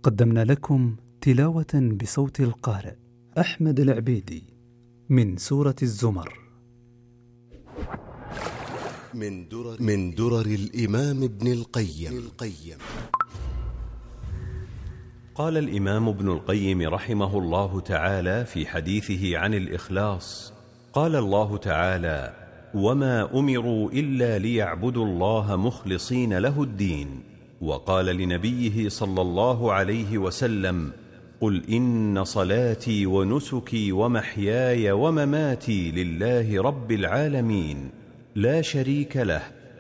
قدمنا لكم تلاوة بصوت القارئ أحمد العبيدي من سورة الزمر من درر الإمام ابن القيم. قال الإمام ابن القيم رحمه الله تعالى في حديثه عن الإخلاص: قال الله تعالى: وما أمروا إلا ليعبدوا الله مخلصين له الدين. وقال لنبيه صلى الله عليه وسلم: قل إن صلاتي ونسكي ومحياي ومماتي لله رب العالمين لا شريك له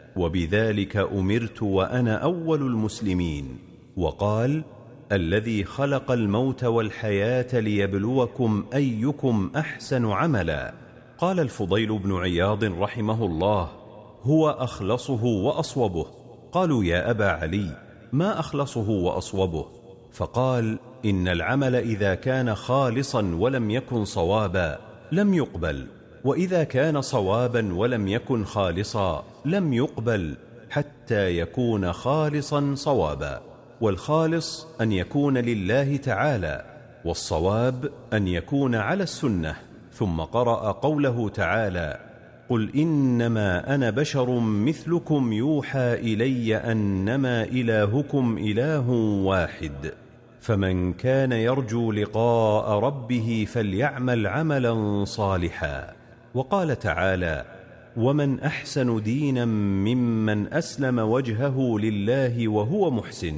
وبذلك أمرت وأنا أول المسلمين. وقال: الذي خلق الموت والحياة ليبلوكم أيكم أحسن عملا. قال الفضيل بن عياض رحمه الله: هو أخلصه وأصوبه. قالوا: يا أبا علي، ما أخلصه وأصوبه؟ فقال: إن العمل إذا كان خالصا ولم يكن صوابا لم يقبل، وإذا كان صوابا ولم يكن خالصا لم يقبل، حتى يكون خالصا صوابا. والخالص أن يكون لله تعالى، والصواب أن يكون على السنة. ثم قرأ قوله تعالى: قل إنما أنا بشر مثلكم يوحى إلي أنما إلهكم إله واحد، فمن كان يرجو لقاء ربه فليعمل عملا صالحا. وقال تعالى: ومن أحسن دينا ممن أسلم وجهه لله وهو محسن.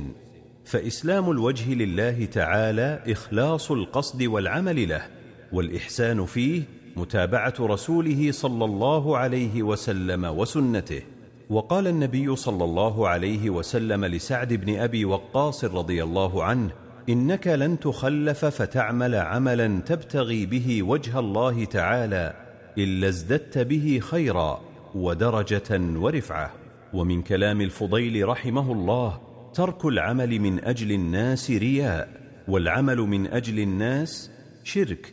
فإسلام الوجه لله تعالى إخلاص القصد والعمل له، والإحسان فيه متابعة رسوله صلى الله عليه وسلم وسنته. وقال النبي صلى الله عليه وسلم لسعد بن أبي وقاص رضي الله عنه: إنك لن تخلف فتعمل عملا تبتغي به وجه الله تعالى إلا ازددت به خيرا ودرجة ورفعة. ومن كلام الفضيل رحمه الله: ترك العمل من أجل الناس رياء، والعمل من أجل الناس شرك،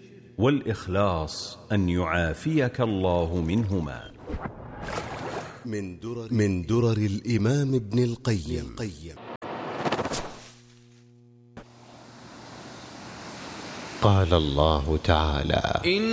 والإخلاص أن يعافيك الله منهما. من درر الإمام ابن القيم. قال الله تعالى: